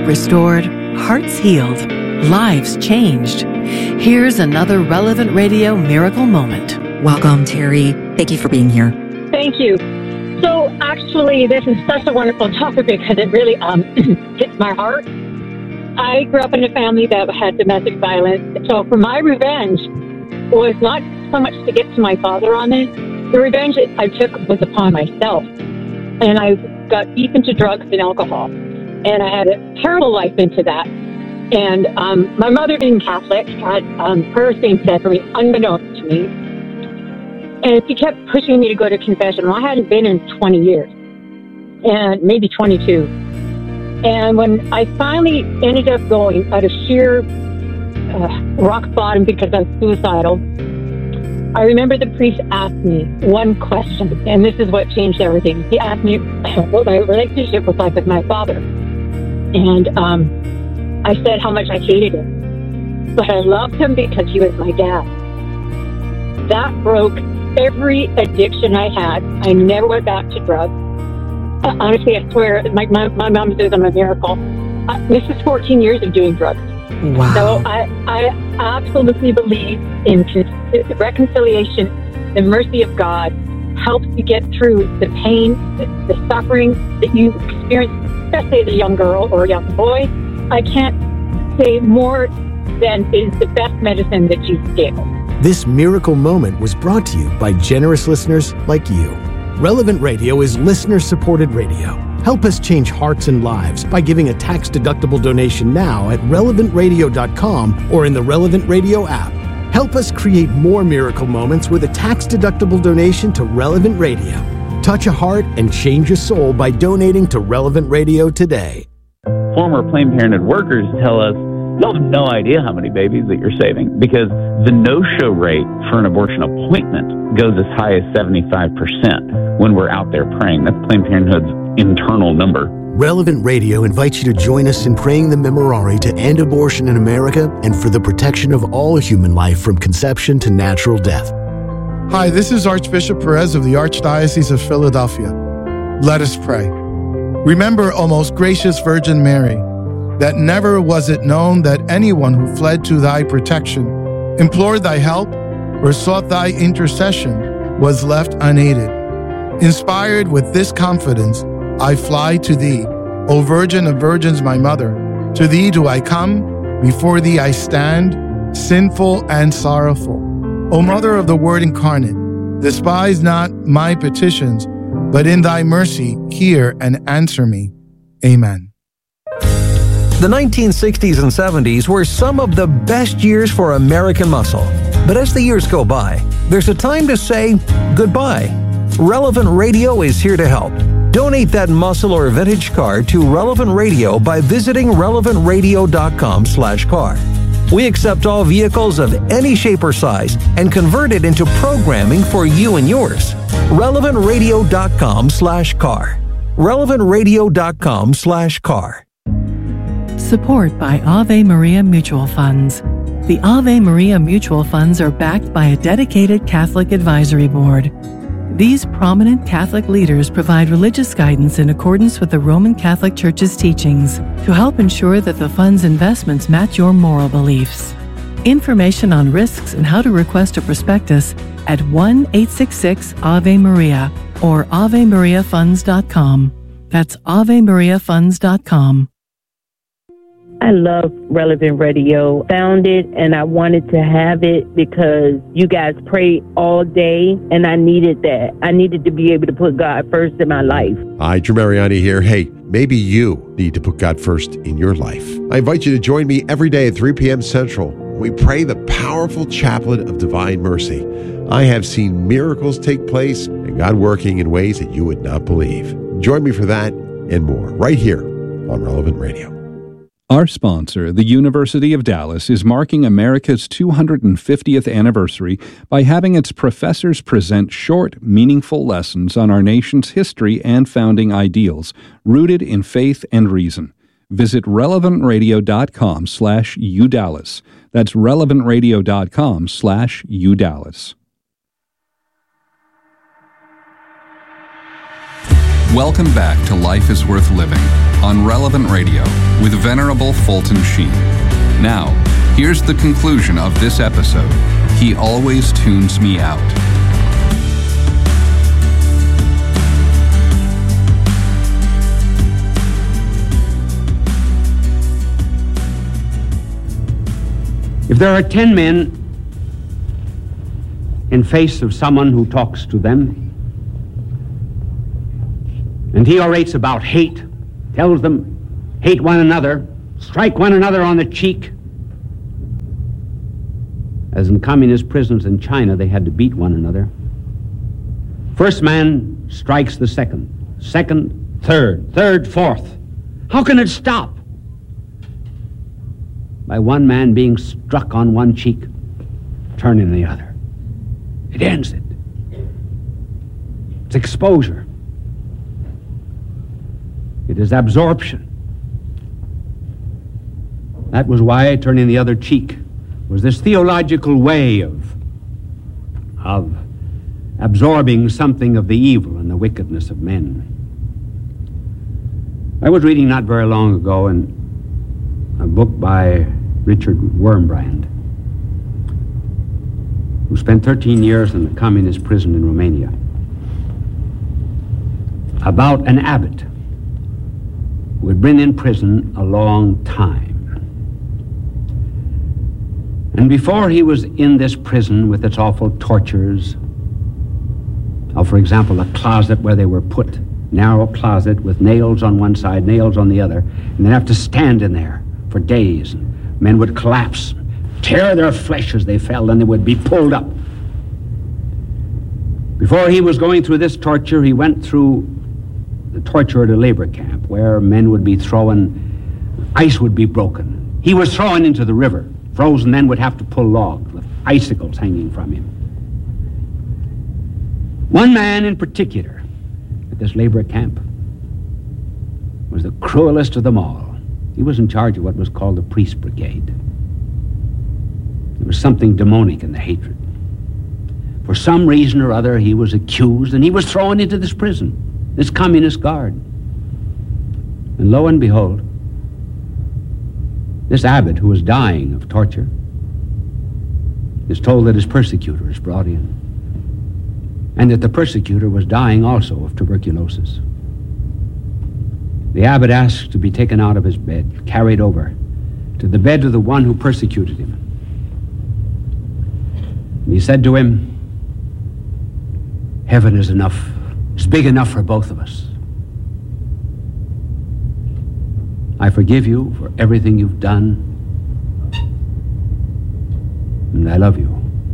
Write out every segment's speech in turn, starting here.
restored, hearts healed, lives changed. Here's another Relevant Radio miracle moment. Welcome, Terry. Thank you for being here. Thank you. So actually, this is such a wonderful topic because it really hits my heart. I grew up in a family that had domestic violence. So for my revenge was not so much to get to my father on it. The revenge that I took was upon myself. And I got deep into drugs and alcohol. And I had a terrible life into that. And my mother, being Catholic, had her same-sex for me, unbeknownst to me. And she kept pushing me to go to confession. Well, I hadn't been in 20 years, and maybe 22. And when I finally ended up going out of sheer rock bottom because I was suicidal, I remember the priest asked me one question, and this is what changed everything. He asked me what my relationship was like with my father. And I said how much I hated him. But I loved him because he was my dad. That broke every addiction I had. I never went back to drugs. Honestly, I swear, my mom says I'm a miracle. This is 14 years of doing drugs. Wow. So I absolutely believe in reconciliation. The mercy of God helps you get through the pain, the suffering that you experience, especially as a young girl or a young boy. I can't say more than is the best medicine that Jesus gave us. This miracle moment was brought to you by generous listeners like you. Relevant Radio is listener-supported radio. Help us change hearts and lives by giving a tax-deductible donation now at relevantradio.com or in the Relevant Radio app. Help us create more miracle moments with a tax-deductible donation to Relevant Radio. Touch a heart and change a soul by donating to Relevant Radio today. Former Planned Parenthood workers tell us, you'll have no idea how many babies that you're saving because the no-show rate for an abortion appointment goes as high as 75% when we're out there praying. That's Planned Parenthood's internal number. Relevant Radio invites you to join us in praying the Memorare to end abortion in America and for the protection of all human life from conception to natural death. Hi, this is Archbishop Perez of the Archdiocese of Philadelphia. Let us pray. Remember, O most gracious Virgin Mary, that never was it known that anyone who fled to thy protection, implored thy help, or sought thy intercession was left unaided. Inspired with this confidence, I fly to thee, O Virgin of Virgins, my mother. To thee do I come, before thee I stand, sinful and sorrowful. O Mother of the Word incarnate, despise not my petitions, but in thy mercy hear and answer me. Amen. The 1960s and 70s were some of the best years for American muscle. But as the years go by, there's a time to say goodbye. Relevant Radio is here to help. Donate that muscle or vintage car to Relevant Radio by visiting relevantradio.com/car. We accept all vehicles of any shape or size and convert it into programming for you and yours. relevantradio.com/car. relevantradio.com/car. Support by Ave Maria Mutual Funds. The Ave Maria Mutual Funds are backed by a dedicated Catholic advisory board. These prominent Catholic leaders provide religious guidance in accordance with the Roman Catholic Church's teachings to help ensure that the fund's investments match your moral beliefs. Information on risks and how to request a prospectus at 1-866-AVE-MARIA or AveMariaFunds.com. That's AveMariaFunds.com. I love Relevant Radio. Found it and I wanted to have it because you guys pray all day and I needed that. I needed to be able to put God first in my life. Hi, Drew Mariani here. Hey, maybe you need to put God first in your life. I invite you to join me every day at 3 p.m. Central. We pray the powerful chaplet of divine mercy. I have seen miracles take place and God working in ways that you would not believe. Join me for that and more right here on Relevant Radio. Our sponsor, the University of Dallas, is marking America's 250th anniversary by having its professors present short, meaningful lessons on our nation's history and founding ideals, rooted in faith and reason. Visit relevantradio.com/udallas. That's relevantradio.com/udallas. Welcome back to Life is Worth Living on Relevant Radio with Venerable Fulton Sheen. Now, here's the conclusion of this episode. He always tunes me out. If there are 10 men in face of someone who talks to them, and he orates about hate, tells them, hate one another, strike one another on the cheek. As in communist prisons in China, they had to beat one another. First man strikes the second, third, fourth. How can it stop? By one man being struck on one cheek, turning the other. It ends it. It's exposure. It is absorption. That was why turning the other cheek was this theological way of absorbing something of the evil and the wickedness of men. I was reading not very long ago in a book by Richard Wurmbrand, who spent 13 years in the communist prison in Romania, about an abbot who had been in prison a long time. And before he was in this prison with its awful tortures, for example, a closet where they were put, narrow closet with nails on one side, nails on the other, and they'd have to stand in there for days. And men would collapse, tear their flesh as they fell, and they would be pulled up. Before he was going through this torture, he went through the torture at a labor camp where men would be thrown, ice would be broken. He was thrown into the river. Frozen men would have to pull logs with icicles hanging from him. One man in particular at this labor camp was the cruelest of them all. He was in charge of what was called the priest brigade. There was something demonic in the hatred. For some reason or other, he was accused, and he was thrown into this prison, this communist guard. And lo and behold, this abbot, who was dying of torture, is told that his persecutor is brought in, and that the persecutor was dying also of tuberculosis. The abbot asked to be taken out of his bed, carried over to the bed of the one who persecuted him. And he said to him, "Heaven is enough. It's big enough for both of us. I forgive you for everything you've done, and I love you."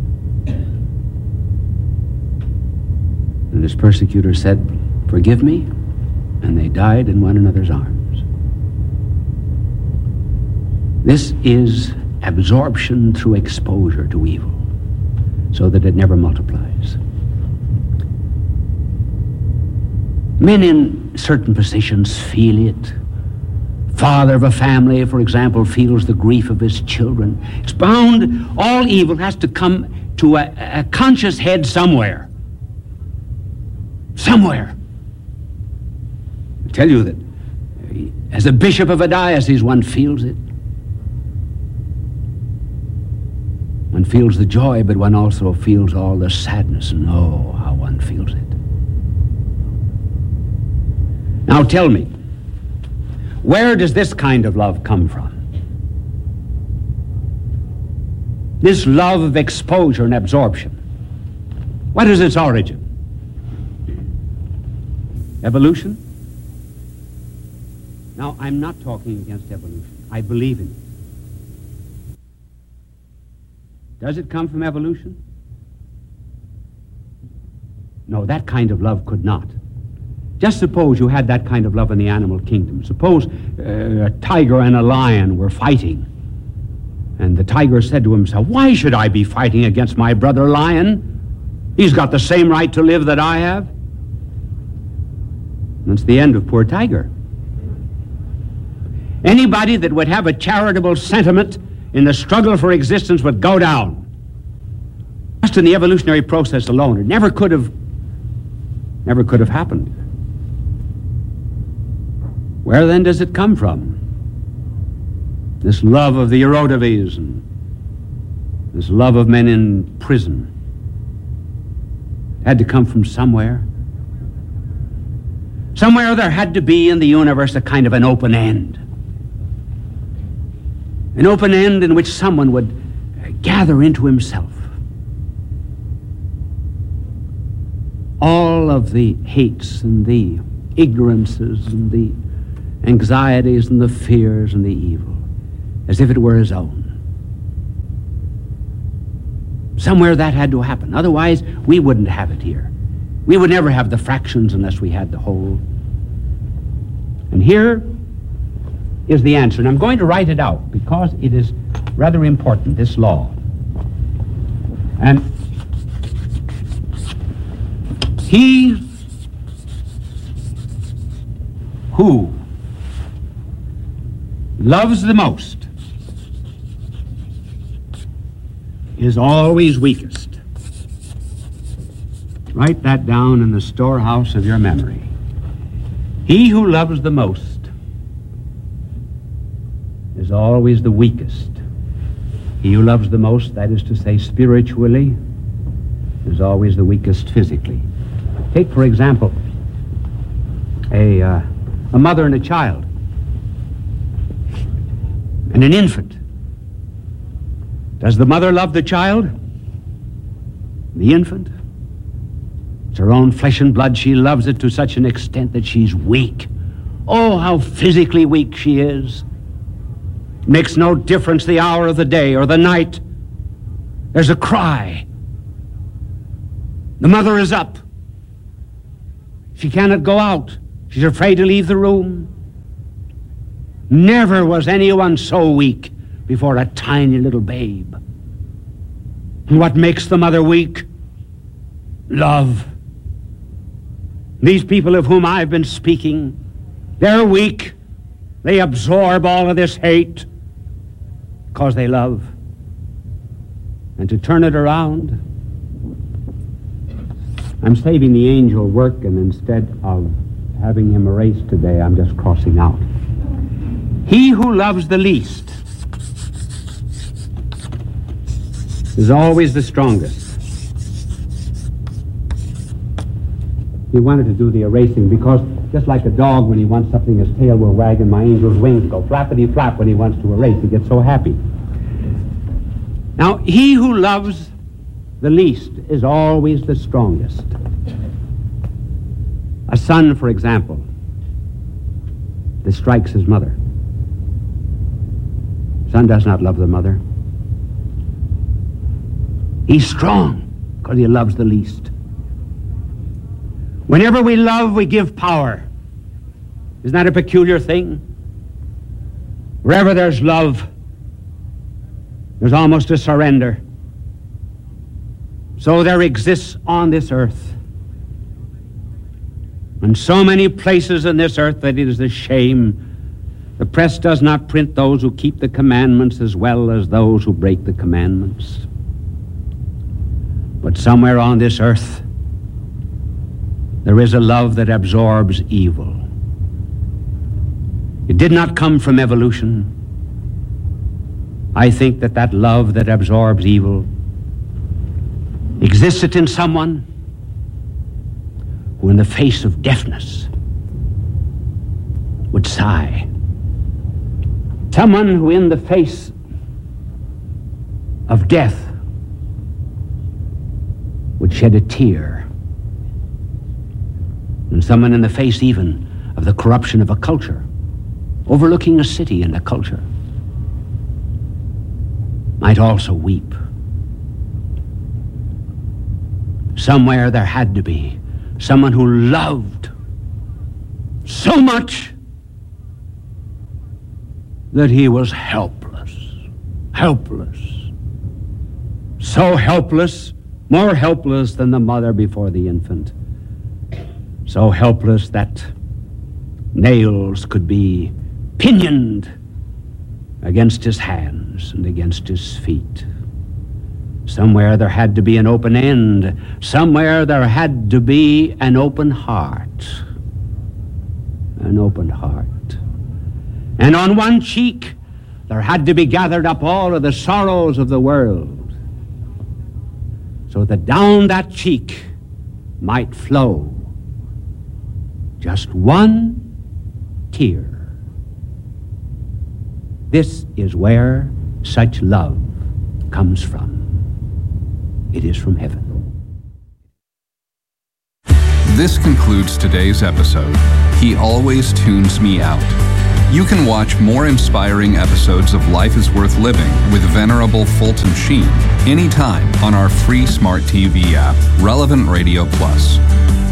And his persecutor said, "Forgive me," and they died in one another's arms. This is absorption through exposure to evil, so that it never multiplies. Men in certain positions feel it. Father of a family, for example, feels the grief of his children. It's bound, all evil has to come to a conscious head somewhere. Somewhere. I tell you that as a bishop of a diocese, one feels it. One feels the joy, but one also feels all the sadness, and oh, how one feels it. Now tell me, where does this kind of love come from? This love of exposure and absorption. What is its origin? Evolution? Now, I'm not talking against evolution. I believe in it. Does it come from evolution? No, that kind of love could not. Just suppose you had that kind of love in the animal kingdom. Suppose a tiger and a lion were fighting, and the tiger said to himself, "Why should I be fighting against my brother lion? He's got the same right to live that I have." That's the end of poor tiger. Anybody that would have a charitable sentiment in the struggle for existence would go down. Just in the evolutionary process alone, it never could have happened. Where then does it come from? This love of the Erotives and this love of men in prison had to come from somewhere. Somewhere there had to be in the universe a kind of an open end. An open end in which someone would gather into himself all of the hates and the ignorances and the anxieties and the fears and the evil, as if it were his own. Somewhere that had to happen. Otherwise, we wouldn't have it here. We would never have the fractions unless we had the whole. And here is the answer. And I'm going to write it out because it is rather important, this law. And he who loves the most is always weakest. Write that down in the storehouse of your memory. He who loves the most is always the weakest. He who loves the most, that is to say, spiritually, is always the weakest physically. Take, for example, a mother and a child, and an infant. Does the mother love the child? The infant? It's her own flesh and blood. She loves it to such an extent that she's weak. Oh, how physically weak she is. Makes no difference the hour of the day or the night. There's a cry. The mother is up. She cannot go out. She's afraid to leave the room. Never was anyone so weak before a tiny little babe. And what makes the mother weak? Love. These people of whom I've been speaking, they're weak. They absorb all of this hate because they love. And to turn it around, I'm saving the angel work, and instead of having him erased today, I'm just crossing out. He who loves the least is always the strongest. He wanted to do the erasing because just like a dog, when he wants something, his tail will wag and my angel's wings go flappity flap when he wants to erase. He gets so happy. Now, he who loves the least is always the strongest. A son, for example, that strikes his mother. Son does not love the mother. He's strong because he loves the least. Whenever we love, we give power. Isn't that a peculiar thing? Wherever there's love, there's almost a surrender. So there exists on this earth, and so many places in this earth, that it is a shame the press does not print those who keep the commandments as well as those who break the commandments. But somewhere on this earth, there is a love that absorbs evil. It did not come from evolution. I think that that love that absorbs evil existed in someone who in the face of deafness would sigh. Someone who in the face of death would shed a tear. And someone in the face even of the corruption of a culture, overlooking a city and a culture, might also weep. Somewhere there had to be someone who loved so much that he was helpless. Helpless. So helpless, more helpless than the mother before the infant. So helpless that nails could be pinioned against his hands and against his feet. Somewhere there had to be an open end. Somewhere there had to be an open heart. An open heart. And on one cheek, there had to be gathered up all of the sorrows of the world, so that down that cheek might flow just one tear. This is where such love comes from. It is from heaven. This concludes today's episode. He always tunes me out. You can watch more inspiring episodes of Life is Worth Living with Venerable Fulton Sheen anytime on our free smart TV app, Relevant Radio Plus.